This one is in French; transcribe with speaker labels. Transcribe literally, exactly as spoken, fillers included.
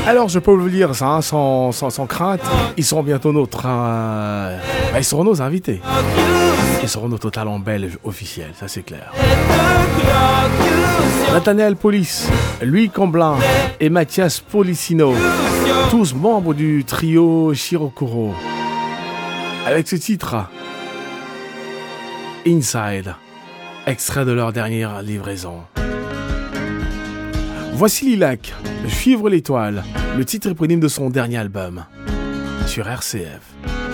Speaker 1: Alors je peux vous le dire ça hein, sans, sans, sans crainte, ils seront bientôt notre, euh, bah, ils seront nos invités. Ils seront nos talents belges officiels, ça c'est clair. Nathaniel Police, Louis Camblin et Mathias Policino, tous membres du trio Shirokuro. Avec ce titre, Inside, extrait de leur dernière livraison. Voici Lilac, Suivre l'étoile, le titre éponyme de son dernier album, sur R C F.